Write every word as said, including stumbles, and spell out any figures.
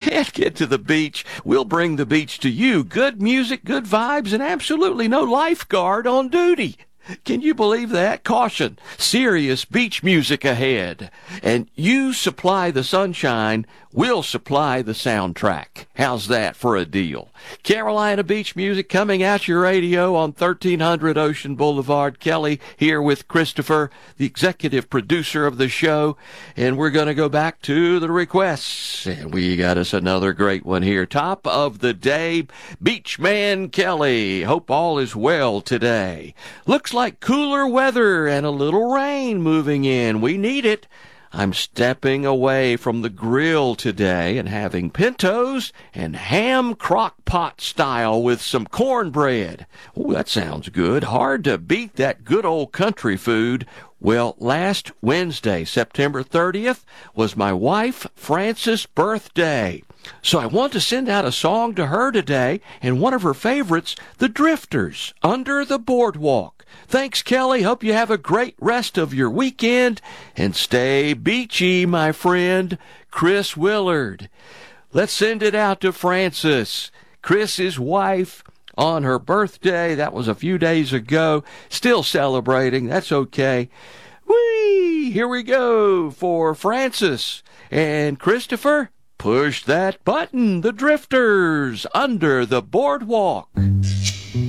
can't get to the beach, we'll bring the beach to you. Good music, good vibes, and absolutely no lifeguard on duty. Can you believe that? Caution, serious beach music ahead. And you supply the sunshine, we'll supply the soundtrack. How's that for a deal? Carolina beach music coming at your radio on thirteen hundred Ocean Boulevard. Kelly here with Christopher, the executive producer of the show. And we're going to go back to the requests. And we got us another great one here. Top of the day, Beachman Kelly. Hope all is well today. Looks like cooler weather and a little rain moving in. We need it. I'm stepping away from the grill today and having pintos and ham crock pot style with some cornbread. Oh, that sounds good. Hard to beat that good old country food. Well, last Wednesday, September thirtieth, was my wife Frances' birthday. So I want to send out a song to her today, and one of her favorites, The Drifters, Under the Boardwalk. Thanks, Kelly. Hope you have a great rest of your weekend, and stay beachy, my friend. Chris Willard. Let's send it out to Frances, Chris's wife, on her birthday. That was a few days ago. Still celebrating. That's okay. Whee! Here we go for Frances. And Christopher, push that button. The Drifters, Under the Boardwalk.